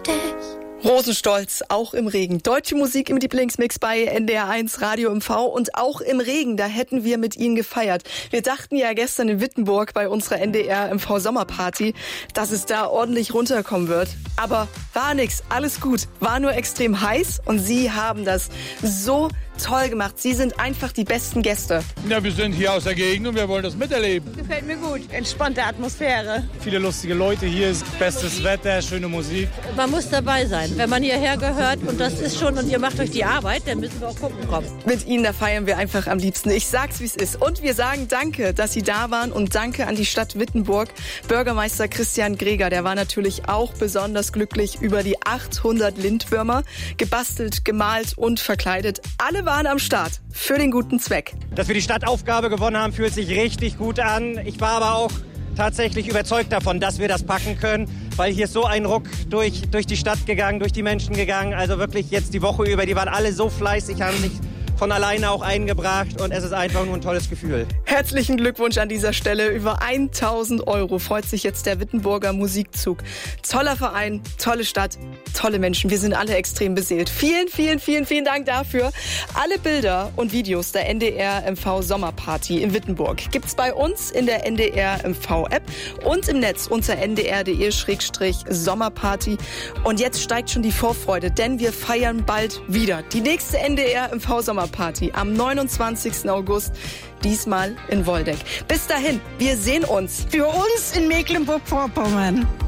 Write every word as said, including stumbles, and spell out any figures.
dich. Rosenstolz, auch im Regen. Deutsche Musik im Lieblingsmix bei N D R eins Radio M V und auch im Regen, da hätten wir mit ihnen gefeiert. Wir dachten ja gestern in Wittenburg bei unserer N D R M V Sommerparty, dass es da ordentlich runterkommen wird. Aber war nix, alles gut. War nur extrem heiß und sie haben das so toll gemacht. Sie sind einfach die besten Gäste. Ja, wir sind hier aus der Gegend und wir wollen das miterleben. Gefällt mir gut. Entspannte Atmosphäre. Viele lustige Leute hier, bestes Wetter, schöne Musik. Man muss dabei sein. Wenn man hierher gehört und das ist schon und ihr macht euch die Arbeit, dann müssen wir auch gucken kommen. Mit ihnen, da feiern wir einfach am liebsten. Ich sag's, wie es ist. Und wir sagen danke, dass sie da waren und danke an die Stadt Wittenburg. Bürgermeister Christian Greger, der war natürlich auch besonders glücklich über die achthundert Lindwürmer. Gebastelt, gemalt und verkleidet. Alle waren am Start für den guten Zweck. Dass wir die Stadtaufgabe gewonnen haben, fühlt sich richtig gut an. Ich war aber auch tatsächlich überzeugt davon, dass wir das packen können, weil hier ist so ein Ruck durch, durch die Stadt gegangen, durch die Menschen gegangen. Also wirklich jetzt die Woche über, die waren alle so fleißig, haben sich von alleine auch eingebracht und es ist einfach nur ein tolles Gefühl. Herzlichen Glückwunsch an dieser Stelle. Über tausend Euro freut sich jetzt der Wittenburger Musikzug. Toller Verein, tolle Stadt, tolle Menschen. Wir sind alle extrem beseelt. Vielen, vielen, vielen, vielen Dank dafür. Alle Bilder und Videos der N D R M V Sommerparty in Wittenburg gibt's bei uns in der N D R M V App und im Netz unter n d r punkt d e slash sommerparty. Und jetzt steigt schon die Vorfreude, denn wir feiern bald wieder. Die nächste N D R M V Sommerparty am neunundzwanzigsten August, diesmal in Woldeck. Bis dahin, wir sehen uns. Für uns in Mecklenburg-Vorpommern.